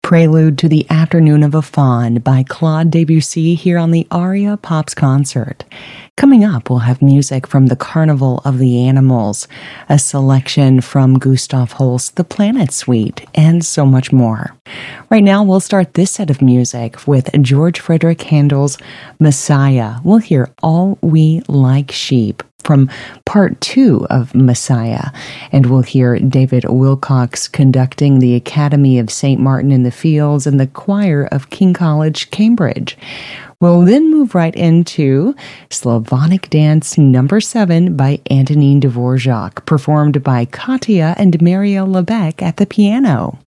Prelude to the Afternoon of a Faun by Claude Debussy here on the Aria Pops Concert. Coming up, we'll have music from the Carnival of the Animals, a selection from Gustav Holst's The Planet Suite, and so much more. Right now, we'll start this set of music with George Frederick Handel's Messiah. We'll hear All We Like Sheep from part 2 of Messiah, and we'll hear David Wilcox conducting the Academy of St. Martin in the Fields and the choir of King College, Cambridge. We'll then move right into Slavonic Dance Number 7 by Antonin Dvorak, performed by Katya and Marielle Lebec at the piano.